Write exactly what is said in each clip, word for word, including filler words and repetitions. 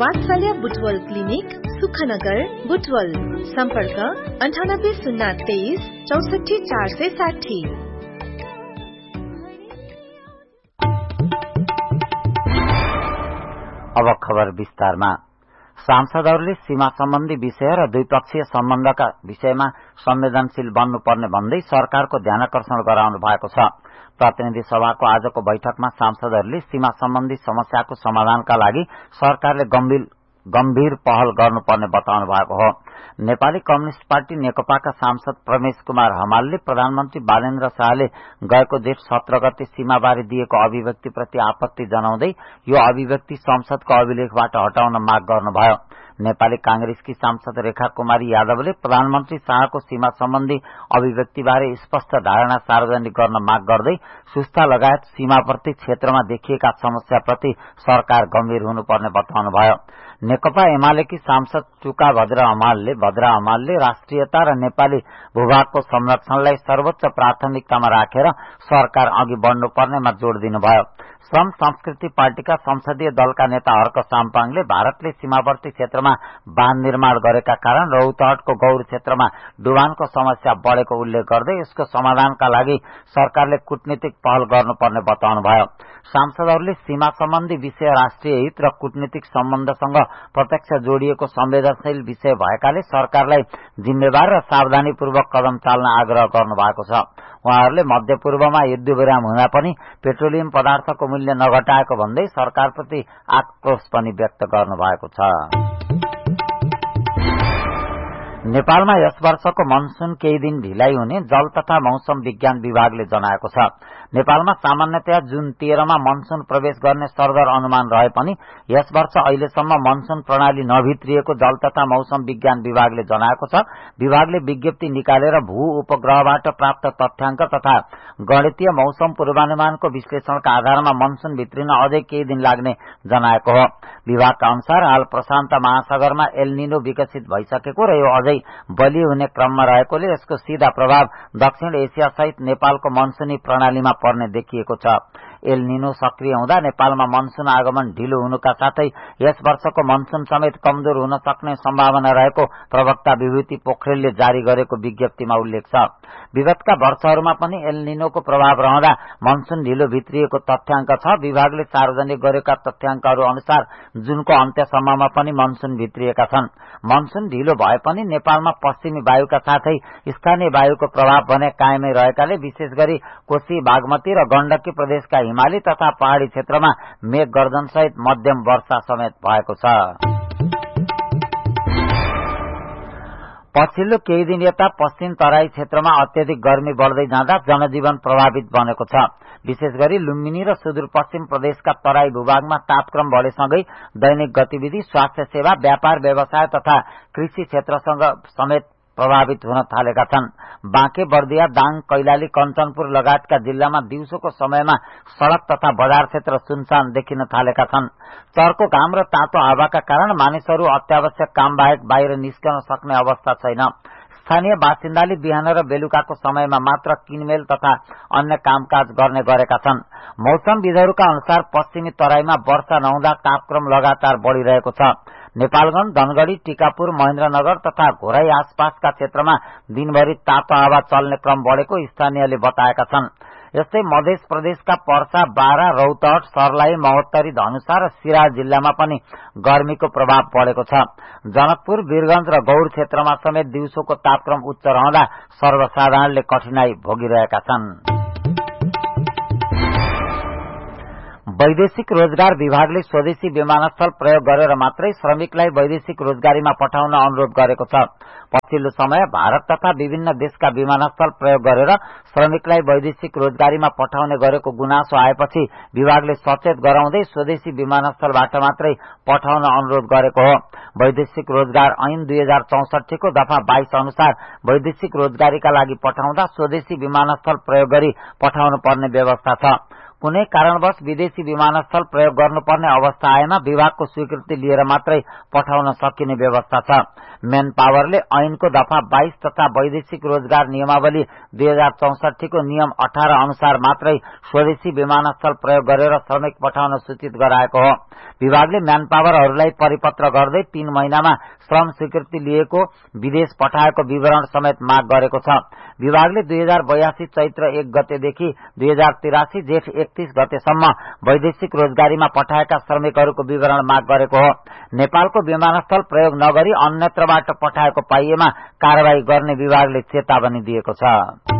वात्सल्य बुटवल क्लिनिक सुखनगर बुटवल। सम्पर्क अन्ठानब्बे शून्य तेइस चौसठी चार सय साठी। अब खबर विस्तारमा। सांसदहरूले सीमा सम्बन्धी विषय र द्विपक्षीय सम्बन्धका विषयमा संवेदनशील बन्नुपर्ने भन्दै सरकारको ध्यानकर्षण गराउनु भएको छ। प्रतिनिधि सभाको आजको बैठकमा सांसदहरूले सीमा सम्बन्धी समस्याको समाधानका लागि सरकारले गम्भीर गम्भीर पहल गर्नुपर्ने बताउनु भएको हो। नेपाली कम्युनिष्ट पार्टी नेकपाका सांसद प्रमेश कुमार हमालले प्रधानमन्त्री बालेन्द्र शाहले गएको जेठ सत्र गते सीमाबारे दिएको अभिव्यक्तिप्रति आपत्ति जनाउँदै यो अभिव्यक्ति संसदको अभिलेखबाट हटाउन माग गर्नुभयो। नेपाली कांग्रेसकी सांसद रेखा कुमारी यादवले प्रधानमन्त्री शाहको सीमा सम्बन्धी अभिव्यक्तिबारे स्पष्ट धारणा सार्वजनिक गर्न माग गर्दै सुस्ता लगायत सीमावर्ती क्षेत्रमा देखिएका समस्याप्रति सरकार गम्भीर हुनुपर्ने बताउनुभयो। नेकपा एमालेकी सांसद टुका भद्र हमालले भद्र हमालले राष्ट्रियता र नेपाली भूभागको संरक्षणलाई सर्वोच्च प्राथमिकतामा राखेर सरकार अघि बढ्नुपर्नेमा जोड़ दिनुभयो। श्रम संस्कृति पार्टीका संसदीय दलका नेता हर्क साम्पाङले भारतले सीमावर्ती क्षेत्रमा बाँध निर्माण गरेका कारण रौतहटको गौर क्षेत्रमा डुबानको समस्या बढ़ेको उल्लेख गर्दै यसको समाधानका लागि सरकारले कूटनीतिक पहल गर्नुपर्ने बताउनुभयो। सांसदहरूले सीमा सम्बन्धी विषय राष्ट्रिय हित र कूटनीतिक सम्बन्धसँग प्रत्यक्ष जोडिएको संवेदनशील विषय भएकाले सरकारलाई जिम्मेवार र सावधानीपूर्वक कदम चाल्न आग्रह गर्नु भएको छ। उहाँहरूले मध्यपूर्वमा युद्धविराम हुँदा पनि पेट्रोलियम पदार्थको मूल्य नघटाएको भन्दै सरकारप्रति आक्रोश पनि व्यक्त गर्नु भएको छ। नेपालमा यस वर्षको मनसून केही दिन ढिलाइ हुने जल तथा मौसम विज्ञान विभागले जनाएको छ। नेपालमा सामान्यतया जुन तेह्रमा मनसून प्रवेश गर्ने सरदर अनुमान रहे पनि यस वर्ष अहिलेसम्म मनसून प्रणाली नभित्रिएको जल तथा मौसम विज्ञान विभागले जनाएको छ। विभागले विज्ञप्ति निकालेर भू उपग्रहबाट प्राप्त तथ्याङ्क तथा गणितीय मौसम पूर्वानुमानको विश्लेषणका आधारमा मनसून भित्रिन अझै केही दिन लाग्ने जनाएको हो। विभागका अनुसार हाल प्रशान्त महासागरमा एल निनो विकसित भइसकेको र यो अझै बलियो हुने क्रममा रहेकोले यसको सीधा प्रभाव दक्षिण एसिया सहित नेपालको मनसूनी प्रणालीमा पर्ने देखिएको छ। एल निनो सक्रिय हुँदा नेपालमा मनसून आगमन ढिलो हुनुका साथै यस वर्षको मनसून समेत कमजोर हुन सक्ने सम्भावना रहेको प्रवक्ता विभूति पोखरेलले जारी गरेको विज्ञप्तिमा उल्लेख छ। विगतका वर्षहरूमा पनि एल निनोको प्रभाव रहँदा मनसून ढिलो भित्रिएको तथ्याङ्क छ। विभागले सार्वजनिक गरेका तथ्याङ्कहरू अनुसार जुनको अन्त्यसम्ममा पनि मनसून भित्रिएका छन्। मनसून ढिलो भए पनि नेपालमा पश्चिमी वायुका साथै स्थानीय वायुको प्रभाव भने कायमै रहेकाले विशेष गरी कोशी बागमती र गण्डकी प्रदेशका हिमाली तथा पहाड़ी क्षेत्रमा मेघ गर्जन सहित मध्यम वर्षा समेत भएको छ। पछिल्लो केही दिन यता पश्चिम तराई क्षेत्रमा अत्यधिक गर्मी बढ़दै जाँदा जनजीवन प्रभावित बनेको छ। विशेष गरी लुम्बिनी र सुदूरपश्चिम प्रदेशका तराई भूभागमा तापक्रम बढेसँगै दैनिक गतिविधि, स्वास्थ्य सेवा, व्यापार व्यवसाय तथा कृषि क्षेत्रसँग समेत प्रभावित हुन थालेका छन्। बाँके, बर्दिया, दाङ, कैलाली, कञ्चनपुर लगायतका जिल्लामा दिउँसोको समयमा सड़क तथा बजार क्षेत्र सुनसान देखिन थालेका छन्। चर्को घाम र तातो हावाका कारण मानिसहरू अत्यावश्यक काम बाहेक बाहिर निस्कन सक्ने अवस्था छैन। स्थानीय बासिन्दाले बिहान र बेलुकाको समयमा मात्र किनमेल तथा अन्य कामकाज गर्ने गरेका छन्। मौसमविदहरूका अनुसार पश्चिमी तराईमा वर्षा नहुँदा तापक्रम लगातार बढ़िरहेको छ। नेपालगञ्ज, धनगढ़ी, टीकापुर, महेन्द्रनगर तथा घोराई आसपासका क्षेत्रमा दिनभरि तातो हावा चल्ने क्रम बढ़ेको स्थानीयले बताएका छन्। यस्तै मध्य प्रदेशका पर्सा, बारा, रौतहट, सर्लाही, महोत्तरी, धनुषा र सिराहा जिल्लामा पनि गर्मीको प्रभाव बढ़ेको छ। जनकपुर, वीरगंज र गौर क्षेत्रमा समेत दिउँसोको तापक्रम उच्च रहँदा सर्वसाधारणले कठिनाई भोगिरहेका छन्। वैदेशिक रोजगार विभागले स्वदेशी विमानस्थल प्रयोग गरेर मात्रै श्रमिकलाई वैदेशिक रोजगारीमा पठाउन अनुरोध गरेको छ। पछिल्लो समय भारत तथा विभिन्न देशका विमानस्थल प्रयोग गरेर श्रमिकलाई वैदेशिक रोजगारीमा पठाउने गरेको गुनासो आएपछि विभागले सचेत गराउँदै स्वदेशी विमानस्थलबाट मात्रै पठाउन अनुरोध गरेको हो। वैदेशिक रोजगार ऐन दुई हजार चौसठी को दफा बाइस अनुसार वैदेशिक रोजगारीका लागि पठाउँदा स्वदेशी विमानस्थल प्रयोग गरी पठाउनु पर्ने व्यवस्था छ। कुनै कारणवश विदेशी विमानस्थल प्रयोग गर्नुपर्ने अवस्था आएमा विभागको स्वीकृति लिएर मात्रै पठाउन सकिने व्यवस्था छ। मेन पावरले ऐनको दफा बाइस तथा वैदेशिक रोजगार नियमावली दुई हजार चौसठी को नियम अठार अनुसार मात्रै स्वदेशी विमानस्थल प्रयोग गरेर श्रमिक पठाउन सूचित गराएको हो। विभागले म्यान पावरहरूलाई परिपत्र गर्दै तीन महिनामा श्रम स्वीकृति लिएको विदेश पठाएको विवरण समेत माग गरेको छ। विभागले दुई हजार बयासी चैत्र एक गतेदेखि दुई हजार तिरासी जेठ एकतीस गतेसम्म वैदेशिक रोजगारीमा पठाएका श्रमिकहरूको विवरण माग गरेको हो। नेपालको विमानस्थल प्रयोग नगरी अन्यत्रबाट पठाएको पाइएमा कार्यवाही गर्ने विभागले चेतावनी दिएको छ।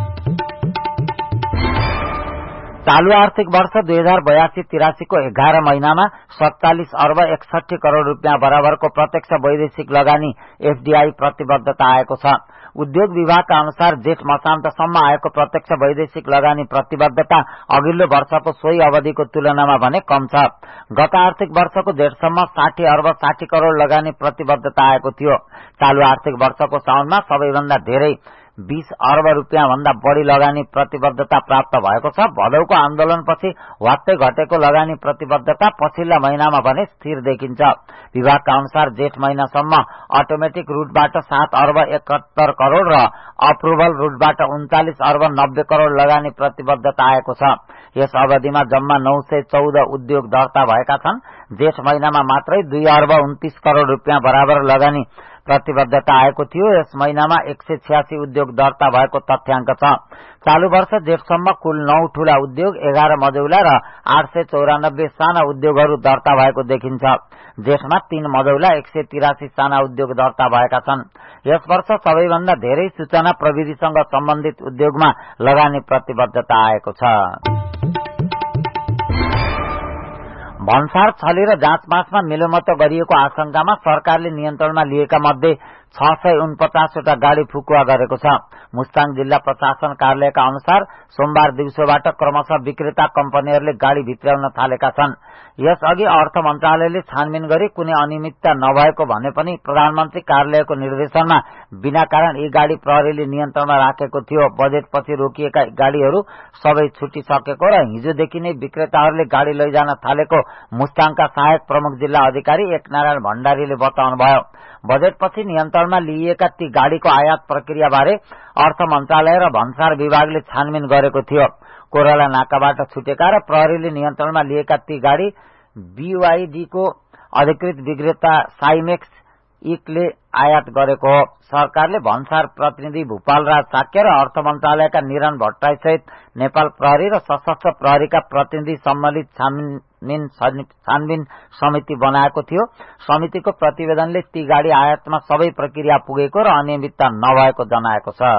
चालू आर्थिक वर्ष दुई हजार बयासी तिरासी को एघार महिनामा सत्तालिस अर्ब एकसठी करोड़ रूपियाँ बराबरको प्रत्यक्ष वैदेशिक लगानी एफडीआई प्रतिबद्धता आएको छ। उद्योग विभागका अनुसार जेठ मसान्तसम्म आएको प्रत्यक्ष वैदेशिक लगानी प्रतिबद्धता अघिल्लो वर्षको सोही अवधिको तुलनामा भने कम छ। गत आर्थिक वर्षको जेठसम्म साठी अर्ब साठी करोड़ लगानी प्रतिबद्धता आएको थियो। चालू आर्थिक वर्षको साउनमा सबैभन्दा धेरै बीस अर्ब रूपियाँ भन्दा बढ़ी लगानी प्रतिबद्धता प्राप्त भएको छ। भदौको आन्दोलनपछि वात्तै घटेको लगानी प्रतिबद्धता पछिल्ला महिनामा भने स्थिर देखिन्छ। विभागका अनुसार जेठ महिनासम्म अटोमेटिक रूटबाट सात अर्ब एकहत्तर करोड़ र अप्रुभल रूटबाट उन्चालिस अर्ब नब्बे करोड़ लगानी प्रतिबद्धता आएको छ। यस अवधिमा जम्मा नौ सय चौध उद्योग दर्ता भएका छन्। जेठ महिनामा मात्रै दुई अर्ब उन्तीस करोड़ रूपियाँ बराबर लगानी प्रतिबद्धता आएको थियो। यस महिनामा एक सय छ्यासी उद्योग दर्ता भएको तथ्याङ्क छ। चालू वर्ष जेठसम्म कुल नौ ठूला उद्योग, एघार मझौला र आठ सय चौरानब्बे साना उद्योगहरू दर्ता भएको देखिन्छ। जेठमा तीन मझौला एक सय तिरासी साना उद्योग दर्ता भएका छन्। यस वर्ष सबैभन्दा धेरै सूचना प्रविधिसँग सम्बन्धित उद्योगमा लगानी प्रतिबद्धता आएको छ। भन्सार छली र जाँचमासमा मिलोमतो गरिएको आशंकामा सरकारले नियन्त्रणमा लिएका मध्ये छ सय उनपचासवटा गाड़ी फुकुवा गरेको छ। मुस्ताङ जिल्ला प्रशासन कार्यालयका अनुसार सोमबार दिउँसोबाट क्रमशः विक्रेता कम्पनीहरूले गाड़ी भित्र्याउन थालेका छन्। यसअघि अर्थ मन्त्रालयले छानबिन गरी कुनै अनियमितता नभएको भने पनि प्रधानमन्त्री कार्यालयको निर्देशनमा बिना कारण यी गाड़ी प्रहरीले नियन्त्रणमा राखेको थियो। बजेटपछि रोकिएका गाड़ीहरू सबै छुटिसकेको र हिजोदेखि नै विक्रेताहरूले गाड़ी लैजान थालेको मुस्ताङका सहायक प्रमुख जिल्ला अधिकारी एकनारायण भण्डारीले बताउनुभयो। बजेटपछि नियन्त्रणमा लिइएका ती गाड़ीको आयात प्रक्रियाबारे अर्थ मन्त्रालय र भन्सार विभागले छानबिन गरेको थियो। कोराला नाकाबाट छुटेका र प्रहरीले नियन्त्रणमा लिएका ती गाड़ी बीवाईडी को अधिकृत विक्रेता साइमेक्स इकले आयात गरेको हो। सरकारले भन्सार प्रतिनिधि भूपाल राज साक्य र अर्थ मन्त्रालयका निरन भट्टराई सहित नेपाल प्रहरी र सशस्त्र प्रहरीका प्रतिनिधि सम्मिलित छानबिन छानबिन समिति बनाएको थियो। समितिको प्रतिवेदनले ती गाड़ी आयातमा सबै प्रक्रिया पुगेको र अनियमितता नभएको जनाएको छ।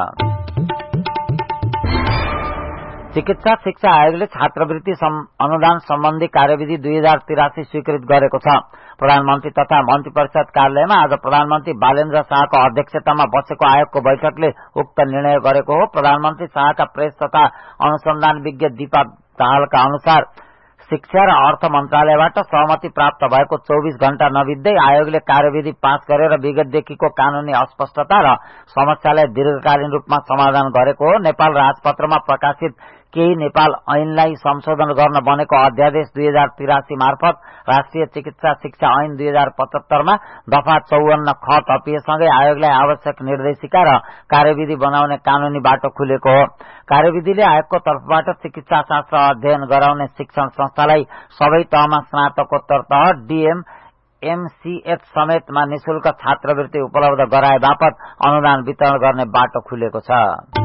चिकित्सा शिक्षा आयोगले छात्रवृत्ति अनुदान सम्बन्धी कार्यविधि दुई हजार तिरासी स्वीकृत गरेको छ। प्रधानमन्त्री तथा मन्त्री परिषद कार्यालयमा आज प्रधानमन्त्री बालेन्द्र शाहको अध्यक्षतामा बसेको आयोगको बैठकले उक्त निर्णय गरेको हो। प्रधानमन्त्री शाहका प्रेस तथा अनुसन्धान विज्ञ दीपा दाहालका अनुसार शिक्षा र अर्थ मन्त्रालयबाट सहमति प्राप्त भएको चौबीस घण्टा नबित्दै आयोगले कार्यविधि पास गरेर विगतदेखिको कानूनी अस्पष्टता र समस्यालाई दीर्घकालीन रूपमा समाधान गरेको हो। नेपाल राजपत्रमा प्रकाशित केही नेपाल ऐनलाई संशोधन गर्न बनेको अध्यादेश दुई हजार तिरासी मार्फत राष्ट्रिय चिकित्सा शिक्षा ऐन दुई हजार पचहत्तरमा दफा चौवन्न ख थपिएसँगै आयोगलाई आवश्यक निर्देशिका र कार्यविधि बनाउने कानूनी बाटो खुलेको हो। कार्यविधिले आयोगको तर्फबाट चिकित्सा शास्त्र अध्ययन गराउने शिक्षण संस्थालाई सबै तहमा स्नातकोत्तर तह डीएम एमसीएच समेतमा निशुल्क छात्रवृत्ति उपलब्ध गराए बापत अनुदान वितरण गर्ने बाटो खुलेको छ।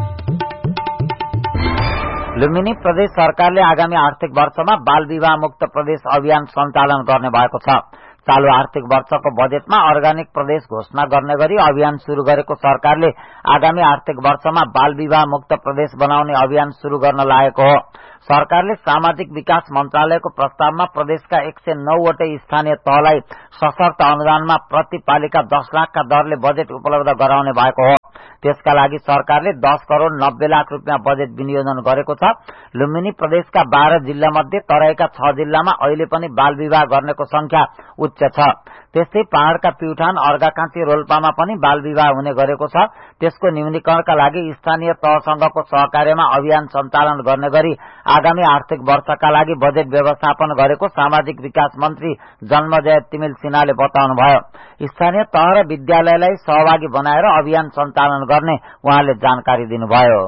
लुम्बिनी प्रदेश सरकारले आगामी आर्थिक वर्षमा बाल विवाह मुक्त प्रदेश अभियान सञ्चालन गर्ने भएको छ। चालू आर्थिक वर्षको बजेटमा अर्गानिक प्रदेश घोषणा गर्ने गरी अभियान शुरू गरेको सरकारले आगामी आर्थिक वर्षमा बाल विवाह मुक्त प्रदेश बनाउने अभियान शुरू गर्न लागेको हो। सरकारले सामाजिक विकास मन्त्रालयको प्रस्तावमा प्रदेशका एक सय नौवटै स्थानीय तहलाई सशर्त अनुदानमा प्रतिपालिका दस लाखका दरले बजेट उपलब्ध गराउने भएको हो। त्यसका लागि सरकारले दस करोड़ नब्बे लाख रुपियाँ बजेट विनियोजन गरेको छ। लुम्बिनी प्रदेशका बाह्र जिल्ला मध्ये तराईका छ जिल्लामा अहिले पनि बाल विवाह गर्नेको संख्या उच्च छ। त्यस्तै पहाड़का प्युठान, अर्घाखाँची, रोल्पामा पनि बाल विवाह हुने गरेको छ। त्यसको न्यूनीकरणका लागि स्थानीय तहसँगको सहकार्यमा अभियान सञ्चालन गर्ने गरी आगामी आर्थिक वर्षका लागि बजेट व्यवस्थापन गरेको सामाजिक विकास मन्त्री जन्मजय तिमिल सिन्हाले बताउनुभयो। स्थानीय तह र विद्यालयलाई सहभागी बनाएर अभियान सञ्चालन गर्ने उहाँले जानकारी दिनुभयो।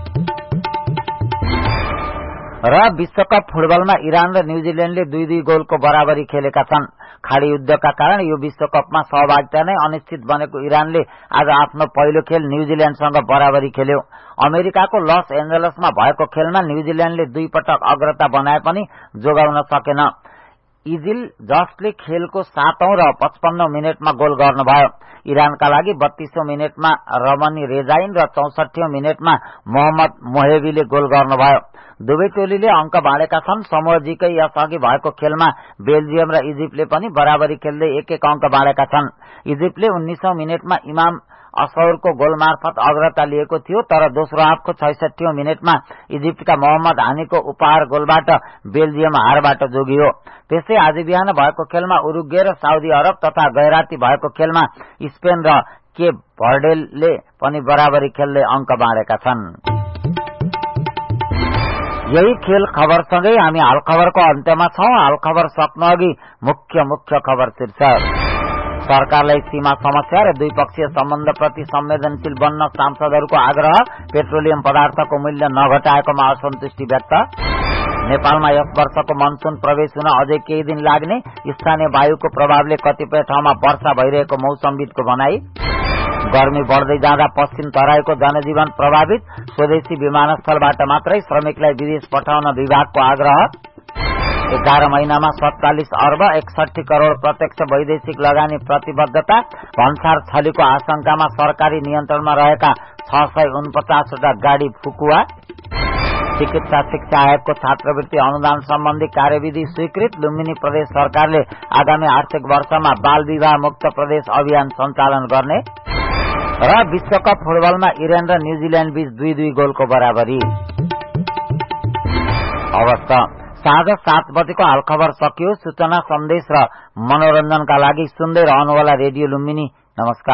र विश्वकप फुटबलमा इरान र न्यूजील्याण्डले दुई दुई गोलको बराबरी खेलेका छन्। खाडी युद्धका कारण यो विश्वकपमा सहभागिता नै अनिश्चित बनेको इरानले आज आफ्नो पहिलो खेल न्यूजील्याण्डसँग बराबरी खेल्यो। अमेरिकाको लस एन्जलसमा भएको खेलमा न्यूजील्याण्डले दुई पटक अग्रता बनाए पनि जोगाउन सकेन। इजिल जस्टले खेलको सातौं र पचपन्नौ मिनटमा गोल गर्नुभयो। इरानका लागि बत्तीसौं मिनटमा रमनी रेजाइन र चौसठीौं मिनटमा मोहम्मद मोहेबीले गोल गर्नुभयो। दुवै टोलीले अंक बाँडेका छन्। समूह जीकै यसअघि भएको खेलमा बेल्जियम र इजिप्टले पनि बराबरी खेल्दै एक एक अंक बाँडेका छन्। इजिप्टले उन्नाइसौं मिनटमा इमाम असौरको गोल मार्फत अग्रता लिएको थियो, तर दोस्रो हाफको छैसठीौं मिनटमा इजिप्टका मोहम्मद हानीको उपहार गोलबाट बेल्जियम हारबाट जोगियो। त्यस्तै आज बिहान भएको खेलमा उरुग्वे र साउदी अरब तथा गैराती भएको खेलमा स्पेन र केप भर्डेले पनि बराबरी खेल्दै अंक बाँडेका छन्। यही खेल खबरसँगै हामी हाल खबरको अन्त्यमा छौं। हाल खबर सक्नु अघि मुख्य मुख्य खबर शीर्षक। सरकारलाई सीमा समस्या र द्विपक्षीय सम्बन्धप्रति संवेदनशील बन्न सांसदहरूको आग्रह। पेट्रोलियम पदार्थको मूल्य नघटाएकोमा असन्तुष्टि व्यक्त। नेपालमा यस वर्षको मनसून प्रवेश हुन अझै केही दिन लाग्ने। स्थानीय वायुको प्रभावले कतिपय ठाउँमा वर्षा भइरहेको मौसमविदको भनाई। गर्मी बढ़दै जाँदा पश्चिम तराईको जनजीवन प्रभावित। स्वदेशी विमानस्थलबाट मात्रै श्रमिकलाई विदेश पठाउन विभागको आग्रह। एघार महिनामा सत्तालिस अर्ब एकसठी करोड़ प्रत्यक्ष वैदेशिक लगानी प्रतिबद्धता। भन्सार छलीको आशंकामा सरकारी नियन्त्रणमा रहेका छ सय उनपचासवटा गाड़ी फुकुवा। चिकित्सा शिक्षा आयोगको छात्रवृत्ति अनुदान सम्बन्धी कार्यविधि स्वीकृत। लुम्बिनी प्रदेश सरकारले आगामी आर्थिक वर्षमा बाल विवाह मुक्त प्रदेश अभियान सञ्चालन गर्ने। र विश्वकप फुटबलमा इरान र न्यूजील्याण्ड बीच दुई दुई गोलको बराबरी। अवस्था साँझ सात बजेको हाल खबर सकियो। सूचना, सन्देश र मनोरञ्जनका लागि सुन्दै रहनुहोला रेडियो लुम्बिनी। नमस्कार।